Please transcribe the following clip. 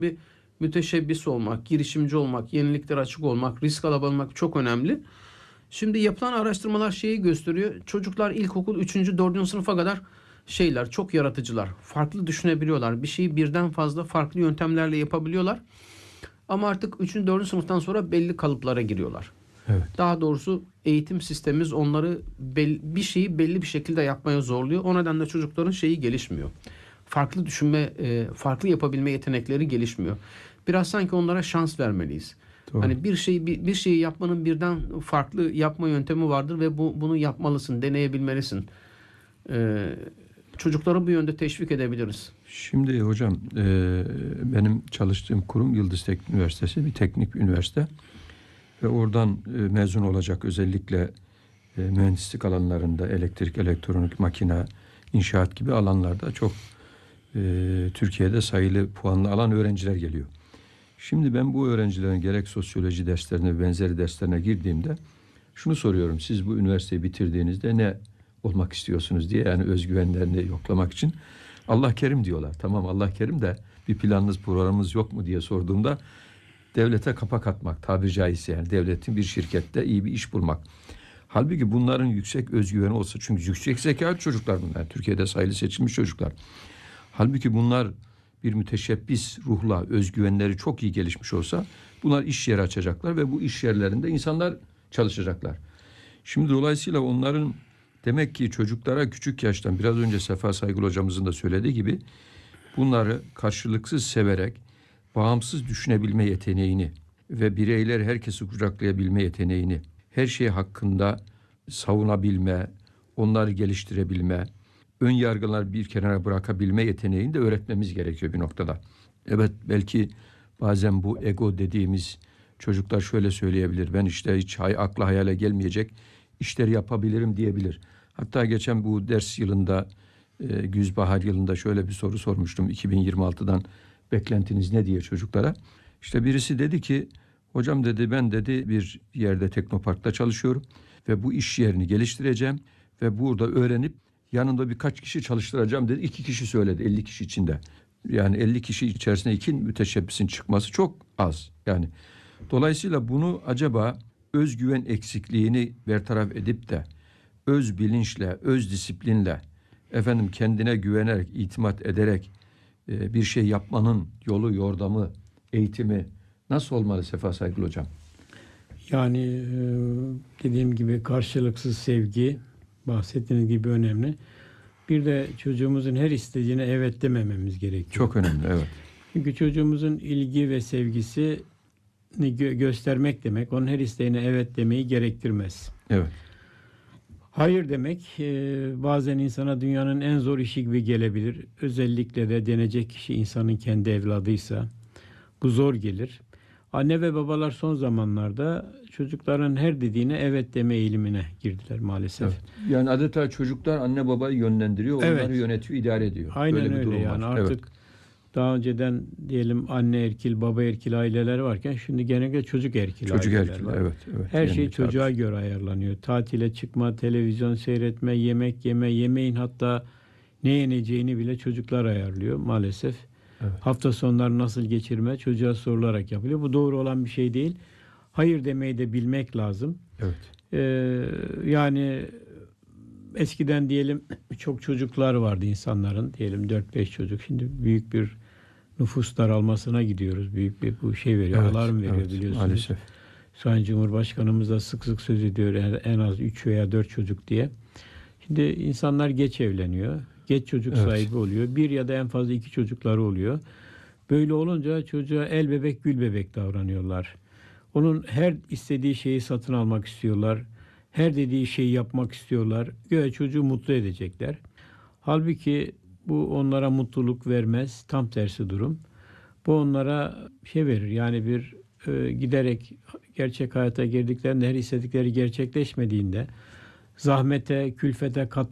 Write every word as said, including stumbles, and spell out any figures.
bir müteşebbis olmak, girişimci olmak, yeniliklere açık olmak, risk alabilmek çok önemli. Şimdi yapılan araştırmalar şeyi gösteriyor. Çocuklar ilkokul üçüncü dördüncü sınıfa kadar şeyler, çok yaratıcılar. Farklı düşünebiliyorlar. Bir şeyi birden fazla farklı yöntemlerle yapabiliyorlar. Ama artık üçüncü dördüncü sınıftan sonra belli kalıplara giriyorlar. Evet. Daha doğrusu eğitim sistemimiz onları belli, bir şeyi belli bir şekilde yapmaya zorluyor. O nedenle çocukların şeyi gelişmiyor. Farklı düşünme, e, farklı yapabilme yetenekleri gelişmiyor. Biraz sanki onlara şans vermeliyiz. Doğru. Hani bir şeyi bir, bir şeyi yapmanın birden farklı yapma yöntemi vardır ve bu bunu yapmalısın, deneyebilmelisin. Ee, çocukları bu yönde teşvik edebiliriz. Şimdi hocam e, benim çalıştığım kurum Yıldız Teknik Üniversitesi, bir teknik bir üniversite ve oradan e, mezun olacak özellikle e, mühendislik alanlarında elektrik, elektronik, makine, inşaat gibi alanlarda çok e, Türkiye'de sayılı puanlı alan öğrenciler geliyor. Şimdi ben bu öğrencilerin gerek sosyoloji derslerine ve benzeri derslerine girdiğimde şunu soruyorum: siz bu üniversiteyi bitirdiğinizde ne olmak istiyorsunuz diye, yani özgüvenlerini yoklamak için. Allah kerim diyorlar. Tamam, Allah kerim de bir planınız, programınız yok mu diye sorduğumda devlete kapak atmak, tabiri caizse, yani devletin bir şirkette iyi bir iş bulmak. Halbuki bunların yüksek özgüveni olsa, çünkü yüksek zekalı çocuklar bunlar. Türkiye'de sayılı seçilmiş çocuklar. Halbuki bunlar bir müteşebbis ruhla, özgüvenleri çok iyi gelişmiş olsa bunlar iş yeri açacaklar ve bu iş yerlerinde insanlar çalışacaklar. Şimdi dolayısıyla onların demek ki çocuklara küçük yaştan, biraz önce Sefa Saygılı hocamızın da söylediği gibi, bunları karşılıksız severek bağımsız düşünebilme yeteneğini ve bireyler herkesi kucaklayabilme yeteneğini, her şey hakkında savunabilme, onları geliştirebilme, ön yargılar bir kenara bırakabilme yeteneğini de öğretmemiz gerekiyor bir noktada. Evet, belki bazen bu ego dediğimiz çocuklar şöyle söyleyebilir: ben işte hiç hay, akla hayale gelmeyecek işleri yapabilirim diyebilir. Hatta geçen bu ders yılında, e, güzbahar yılında şöyle bir soru sormuştum: iki bin yirmi altıdan beklentiniz ne diye çocuklara. İşte birisi dedi ki, hocam dedi, ben dedi bir yerde teknoparkta çalışıyorum ve bu iş yerini geliştireceğim ve burada öğrenip yanında birkaç kişi çalıştıracağım dedi. İki kişi söyledi elli kişi içinde. Yani elli kişi içerisinde iki müteşebbisin çıkması çok az. Yani dolayısıyla bunu acaba özgüven eksikliğini bertaraf edip de öz bilinçle, öz disiplinle, efendim kendine güvenerek, itimat ederek e, bir şey yapmanın yolu, yordamı, eğitimi nasıl olmalı Sefa Saygılı hocam? Yani e, dediğim gibi karşılıksız sevgi, bahsettiğiniz gibi önemli. Bir de çocuğumuzun her istediğine evet demememiz gerekiyor. Çok önemli, evet. Çünkü çocuğumuzun ilgi ve sevgisini gö- göstermek demek, onun her isteğine evet demeyi gerektirmez. Evet. Hayır demek e, bazen insana dünyanın en zor işi gibi gelebilir. Özellikle de denecek kişi insanın kendi evladıysa bu zor gelir. Anne ve babalar son zamanlarda çocukların her dediğine evet deme eğilimine girdiler maalesef. Evet. Yani adeta çocuklar anne babayı yönlendiriyor, onları Evet. yönetiyor, idare ediyor. Aynen Böyle bir öyle durum yani var. artık Evet. daha önceden diyelim anne erkil, baba erkil aileler varken şimdi genellikle çocuk erkil Çocuk aileler erkil, var. evet, evet. Her Yani şey bir çocuğa tartış- göre ayarlanıyor. Tatile çıkma, televizyon seyretme, yemek yeme, yemeğin hatta ne yeneceğini bile çocuklar ayarlıyor maalesef. Evet. Hafta sonları nasıl geçirme çocuğa sorularak yapılıyor. Bu doğru olan bir şey değil. Hayır demeyi de bilmek lazım. Evet. Ee, yani eskiden diyelim çok çocuklar vardı insanların, diyelim dört beş çocuk. Şimdi büyük bir nüfus daralmasına gidiyoruz. Büyük bir bu şey veriyor, Evet, alarm veriyor, evet, biliyorsunuz. maalesef. Sayın Cumhurbaşkanımız da sık sık söz ediyor en az üç veya dört çocuk diye. Şimdi insanlar geç evleniyor. Geç çocuk Evet. sahibi oluyor. Bir ya da en fazla iki çocukları oluyor. Böyle olunca çocuğa el bebek gül bebek davranıyorlar. Onun her istediği şeyi satın almak istiyorlar. Her dediği şeyi yapmak istiyorlar. Göğe çocuğu mutlu edecekler. Halbuki bu onlara mutluluk vermez. Tam tersi durum. Bu onlara şey verir. Yani bir e, giderek gerçek hayata girdiklerinde her istedikleri gerçekleşmediğinde zahmete, külfete kat